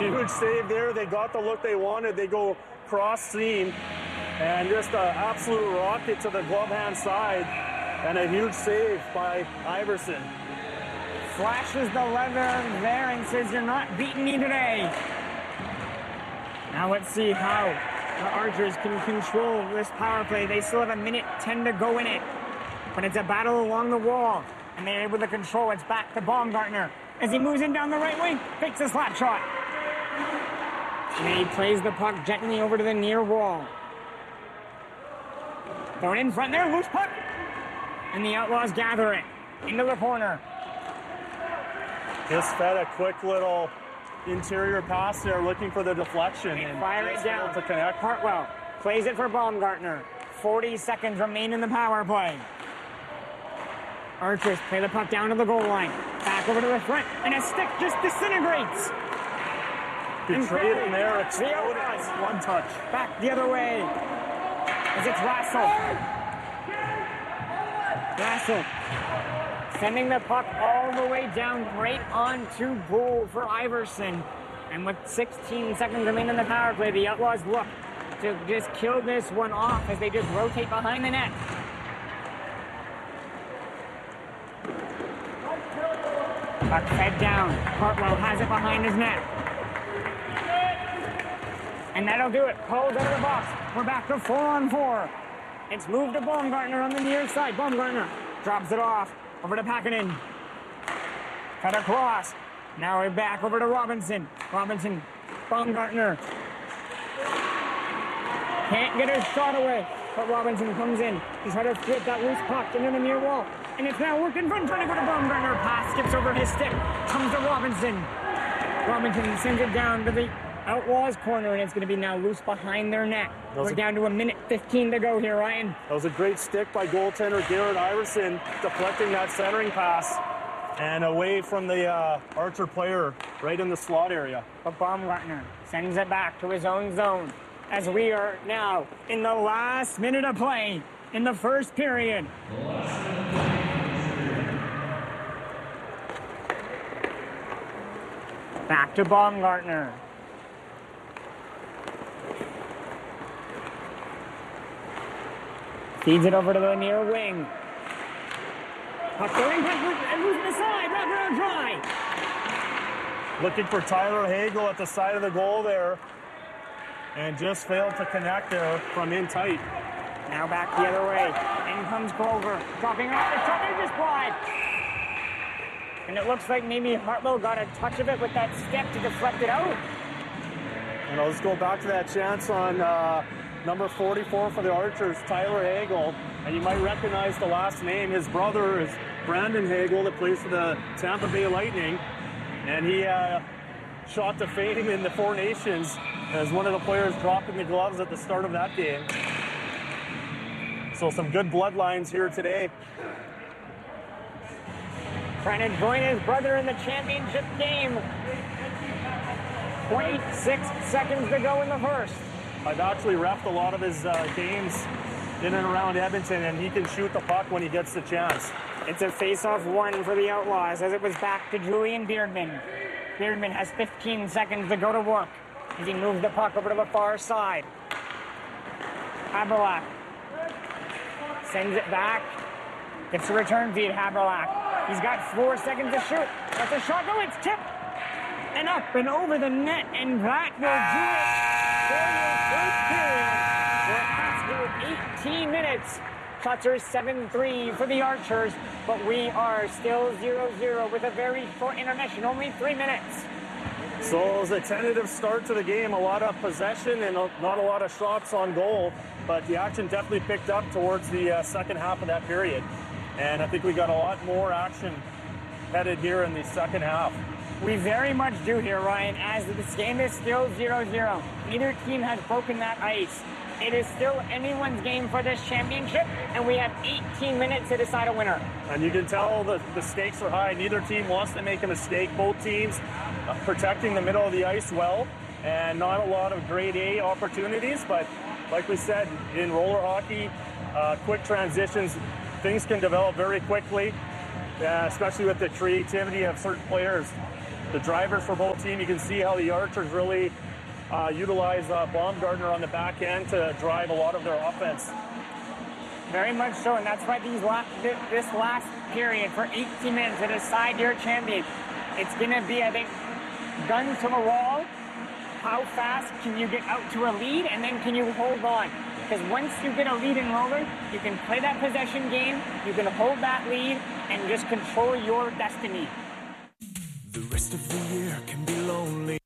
huge save there. They got the look they wanted. They go cross seam and just an absolute rocket to the glove hand side and a huge save by Iverson. Flashes the leather there and says, "You're not beating me today." Now let's see how the Archers can control this power play. They still have 1:10 to go in it, but it's a battle along the wall, and they're able to control. It's back to Baumgartner as he moves in down the right wing, fakes a slap shot. And he plays the puck gently over to the near wall. Thrown in front there, loose puck. And the Outlaws gather it into the corner. Just fed a quick little interior pass there, looking for the deflection. And fire it down to connect. Hartwell plays it for Baumgartner. 40 seconds remain in the power play. Archers play the puck down to the goal line. Back over to the front, and a stick just disintegrates. Betrayed him there, exploded. One touch. Back the other way. As it's Rassel. Rassel sending the puck all the way down right onto goal for Iverson. And with 16 seconds remaining in the power play, the Outlaws look to just kill this one off as they just rotate behind the net. Puck fed down. Hartwell has it behind his net. And that'll do it. Pulled out of the box. We're back to 4-on-4. It's moved to Baumgartner on the near side. Baumgartner drops it off. Over to Packinen. Cut across. Now we're back over to Robinson. Robinson. Baumgartner. Can't get his shot away. But Robinson comes in. He's trying to flip that loose puck into the near wall. And it's now worked in front, trying to go to Baumgartner. Pass skips over his stick. Comes to Robinson. Robinson sends it down to the Outlaws corner, and it's going to be now loose behind their net. We're down to 1:15 to go here, Ryan. That was a great stick by goaltender Garrett Iverson, deflecting that centering pass and away from the Archer player right in the slot area. But Baumgartner sends it back to his own zone as we are now in the last minute of play in the first period. Back to Baumgartner. Feeds it over to the near wing. Puck going, and moving aside, wrap around dry. Looking for Tyler Hagel at the side of the goal there, and just failed to connect there from in tight. Now back the other way. In comes Culver, dropping off the shot, and just wide. And it looks like maybe Hartwell got a touch of it with that step to deflect it out. And let's go back to that chance on number 44 for the Archers, Tyler Hagel. And you might recognize the last name. His brother is Brandon Hagel that plays for the Tampa Bay Lightning. And he shot to fame in the Four Nations as one of the players dropping the gloves at the start of that game. So some good bloodlines here today. Trying to join his brother in the championship game. 0.6 seconds to go in the first. I've actually reffed a lot of his games in and around Edmonton, and he can shoot the puck when he gets the chance. It's a face-off one for the Outlaws as it was back to Julian Beardman. Beardman has 15 seconds to go to work as he moves the puck over to the far side. Haberlack sends it back. Gets a return feed, Haberlack. He's got 4 seconds to shoot. That's a shot. No, it's tipped. And up and over the net, and that will do it for your first period. We're past 18 minutes. Shots are 7-3 for the Archers, but we are still 0-0 with a very short intermission, only 3 minutes. So it was a tentative start to the game, a lot of possession and not a lot of shots on goal, but the action definitely picked up towards the second half of that period. And I think we got a lot more action headed here in the second half. We very much do here, Ryan, as this game is still 0-0. Neither team has broken that ice. It is still anyone's game for this championship, and we have 18 minutes to decide a winner. And you can tell the stakes are high. Neither team wants to make a mistake. Both teams protecting the middle of the ice well, and not a lot of grade A opportunities, but like we said, in roller hockey, quick transitions, things can develop very quickly, especially with the creativity of certain players. the drivers for both teams. You can see how the Archers really utilize Baumgartner on the back end to drive a lot of their offense. Very much so, and that's why this last period for 18 minutes to decide your champion. It's going to be, I think, guns to the wall. How fast can you get out to a lead, and then can you hold on? Because once you get a lead in roller, you can play that possession game, you can hold that lead, and just control your destiny. The rest of the year can be lonely.